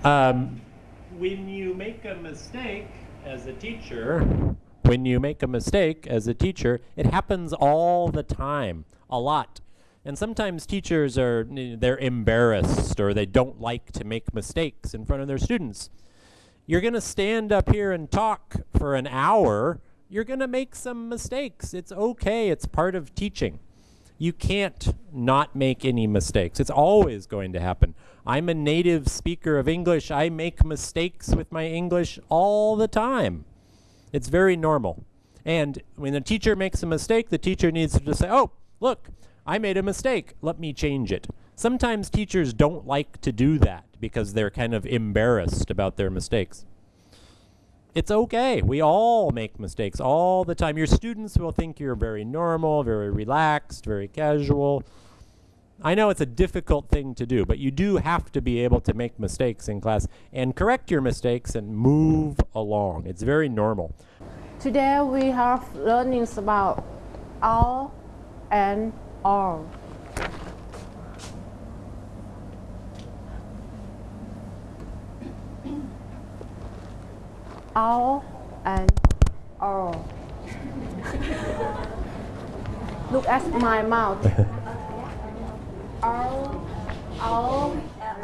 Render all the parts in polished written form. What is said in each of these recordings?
When you make a mistake as a teacher, it happens all the time, a lot. And sometimes teachers they're embarrassed or they don't like to make mistakes in front of their students. You're going to stand up here and talk for an hour. You're going to make some mistakes. It's okay. It's part of teaching. You can't not make any mistakes. It's always going to happen. I'm a native speaker of English. I make mistakes with my English all the time. It's very normal. And when a teacher makes a mistake, the teacher needs to just say, oh, look, I made a mistake. Let me change it. Sometimes teachers don't like to do that because they're kind of embarrassed about their mistakes. It's okay. We all make mistakes all the time. Your students will think you're very normal, very relaxed, very casual. I know it's a difficult thing to do, but you do have to be able to make mistakes in class and correct your mistakes and move along. It's very normal. Today we have learnings about all and all. All and all. Look at my mouth. All. All.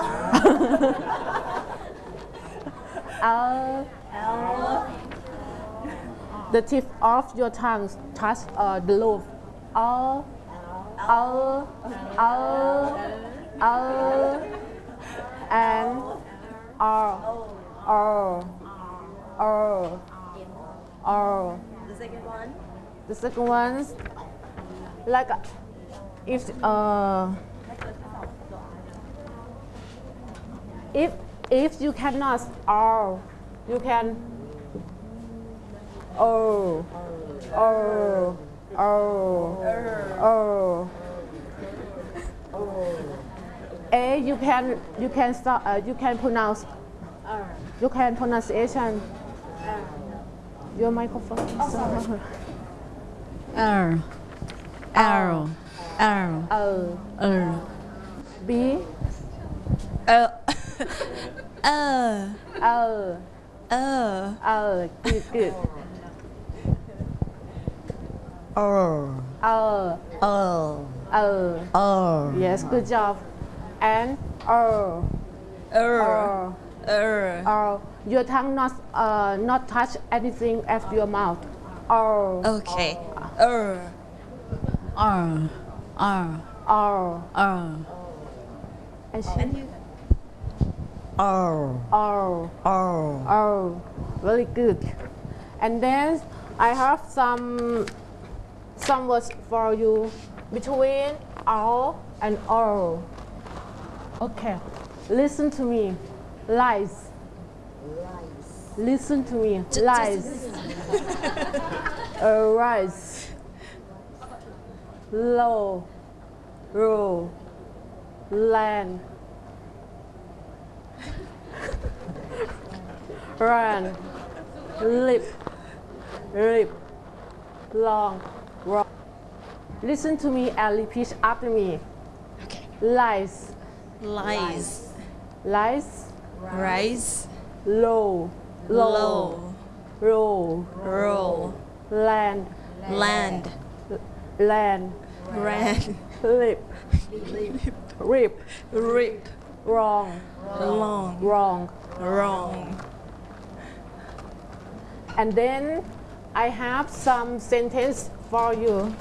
The tip of your tongue touch the roof. All. And all. The second one? The second one, like if you cannot all, you can A you can start you can pronounce pronunciation. Your microphone. B. Good. Yes, good job. And your tongue not touch anything at your mouth. Okay. And you? Very good. And then I have some words for you between all and all. Okay, listen to me. Lies. Listen to me. Lies. Rise. Low. Row. Land. Run. Lip. Long. Rock. Listen to me and repeat after me. Okay. Lies. Lies. Lies. Rise. Low. Roll. Land. Lip. Rip. Wrong. And then I have some sentence for you.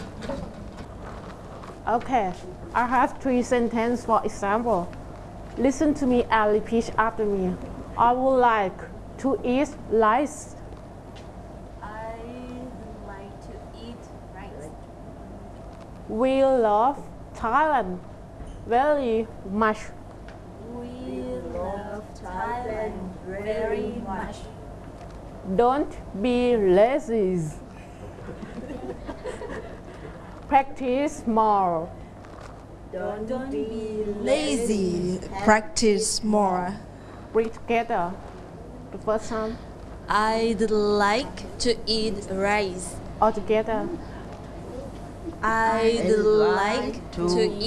Okay, I have 3 sentences for example. Listen to me and repeat after me. I would like to eat rice. I like to eat rice. We love Thailand very much. We love Thailand very much. Don't be lazy. Practice more. Don't be lazy. Practice more. Breathe together. The first time. I'd like to eat rice. All together. I'd like to eat